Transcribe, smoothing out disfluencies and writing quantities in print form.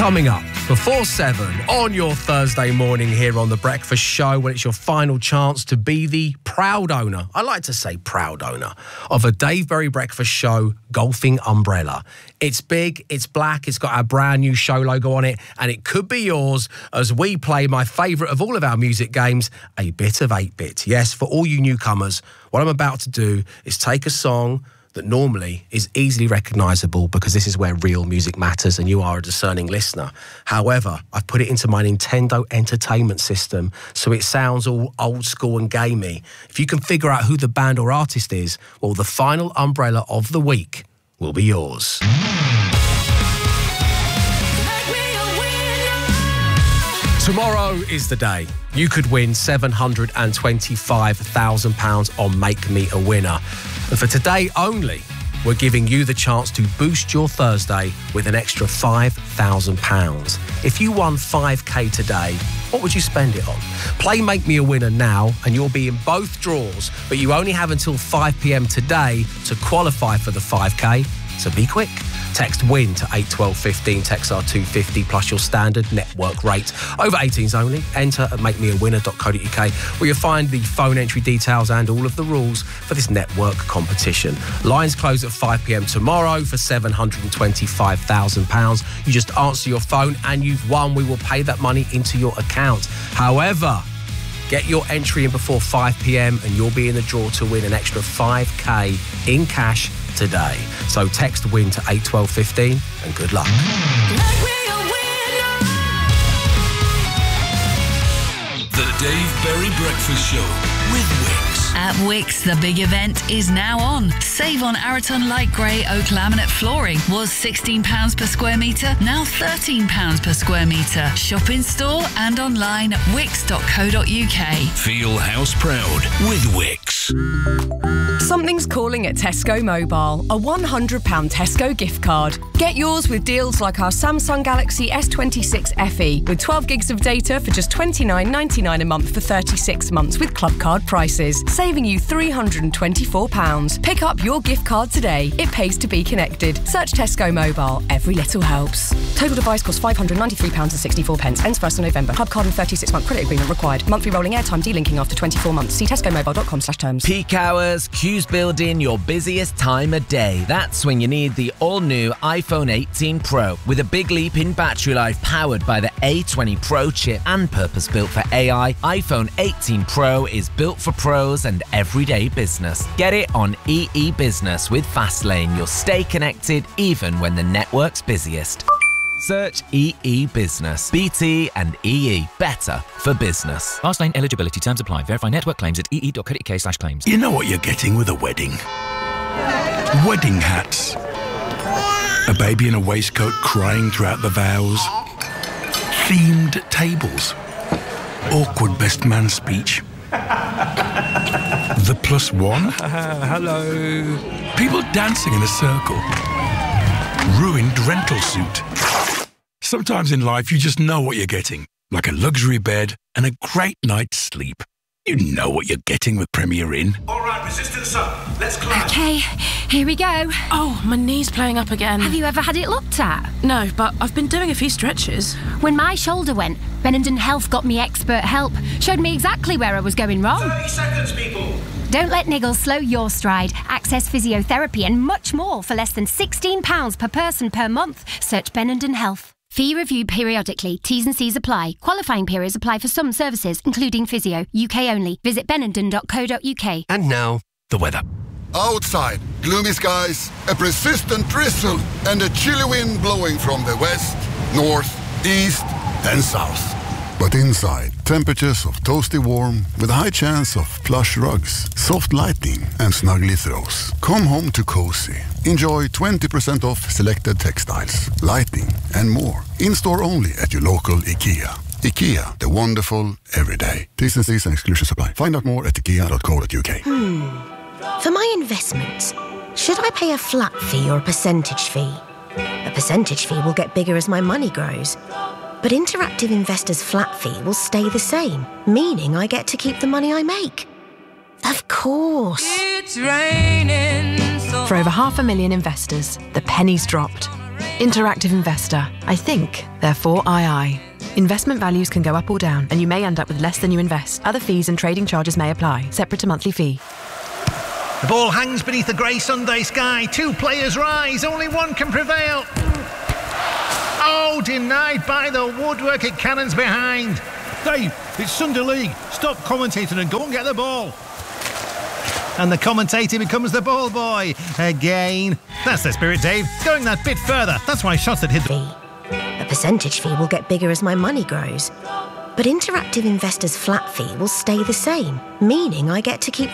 Coming up before 7 on your Thursday morning here on The Breakfast Show, when it's your final chance to be the proud owner, I like to say proud owner, of a Dave Berry Breakfast Show golfing umbrella. It's big, it's black, it's got our brand new show logo on it, and it could be yours as we play my favourite of all of our music games, A Bit of 8-Bit. Yes, for all you newcomers, what I'm about to do is take a song that normally is easily recognisable because this is where real music matters and you are a discerning listener. However, I've put it into my Nintendo Entertainment System so it sounds all old school and gamey. If you can figure out who the band or artist is, well, the final umbrella of the week will be yours. Tomorrow is the day. You could win £725,000 on Make Me a Winner. And for today only, we're giving you the chance to boost your Thursday with an extra £5,000. If you won 5k today, what would you spend it on? Play Make Me a Winner now and you'll be in both draws, but you only have until 5 p.m. today to qualify for the 5k, so be quick. Text WIN to 81215, text R250 plus your standard network rate. Over 18s only. Enter at makemeawinner.co.uk where you'll find the phone entry details and all of the rules for this network competition. Lines close at 5 p.m. tomorrow for £725,000. You just answer your phone and you've won. We will pay that money into your account. However, get your entry in before 5 p.m. and you'll be in the draw to win an extra 5k in cash today. So text WIN to 81215 and good luck. The Dave Berry Breakfast Show with Wix. At Wix, the big event is now on. Save on Araton Light Grey Oak Laminate Flooring. Was £16 per square metre, now £13 per square metre. Shop in store and online at wix.co.uk. Feel house proud with Wix. Something's calling at Tesco Mobile. A £100 Tesco gift card. Get yours with deals like our Samsung Galaxy S26 FE with 12 gigs of data for just $29.99 a month for 36 months with club card prices, saving you £324. Pick up your gift card today. It pays to be connected. Search Tesco Mobile. Every little helps. Total device costs £593.64. Ends 1st of November. Club card and 36-month credit agreement required. Monthly rolling airtime delinking after 24 months. See tescomobile.com/terms. Peak hours, queues build in your busiest time of day. That's when you need the all-new iPhone 18 Pro with a big leap in battery life powered by the A20 Pro chip and purpose-built for AI. iPhone 18 Pro is built for pros and everyday business. Get it on EE Business with Fastlane. You'll stay connected even when the network's busiest. Search EE Business. BT and EE. Better for business. Fastlane eligibility terms apply. Verify network claims at ee.co.uk/claims. You know what you're getting with a wedding? Wedding hats. A baby in a waistcoat crying throughout the vows. Themed tables. Awkward best man speech. The +1. Hello. People dancing in a circle. Ruined rental suit. Sometimes in life you just know what you're getting. Like a luxury bed and a great night's sleep. You know what you're getting with Premier Inn. All right, resistance up. Let's climb. Okay, here we go. Oh, my knee's playing up again. Have you ever had it looked at? No, but I've been doing a few stretches. When my shoulder went, Benenden Health got me expert help. Showed me exactly where I was going wrong. 30 seconds, people. Don't let niggles slow your stride. Access physiotherapy and much more for less than £16 per person per month. Search Benenden Health. Fee reviewed periodically. T's and C's apply. Qualifying periods apply for some services, including physio. UK only. Visit benenden.co.uk. And now, the weather. Outside, gloomy skies, a persistent drizzle, and a chilly wind blowing from the west, north, east, and south. But inside, temperatures of toasty warm with a high chance of plush rugs, soft lighting, and snuggly throws. Come home to cozy. Enjoy 20% off selected textiles, lighting, and more. In-store only at your local IKEA. IKEA, the wonderful everyday. T's and C's and exclusions apply. Find out more at ikea.co.uk. For my investments, should I pay a flat fee or a percentage fee? A percentage fee will get bigger as my money grows. But Interactive Investor's flat fee will stay the same, meaning I get to keep the money I make. Of course. It's raining so For over 500,000 investors, the penny's dropped. Interactive investor. I think, therefore II. Investment values can go up or down, and you may end up with less than you invest. Other fees and trading charges may apply, separate to monthly fee. The ball hangs beneath the grey Sunday sky. 2 players rise, only one can prevail. Oh, denied by the woodwork at Cannon's behind. Dave, it's Sunday League. Stop commentating and go and get the ball. And the commentator becomes the ball boy again. That's the spirit, Dave. Going that bit further. That's why shots that hit the... A percentage fee will get bigger as my money grows. But Interactive Investor's flat fee will stay the same, meaning I get to keep